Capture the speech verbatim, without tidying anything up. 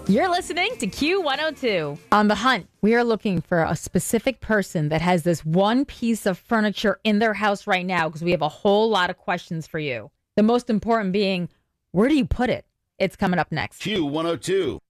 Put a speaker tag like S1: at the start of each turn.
S1: You're listening to Q one oh two. On The Hunt, we are looking for a specific person that has this one piece of furniture in their house right now because we have a whole lot of questions for you. The most important being, where do you put it? It's coming up next.
S2: Q one oh two.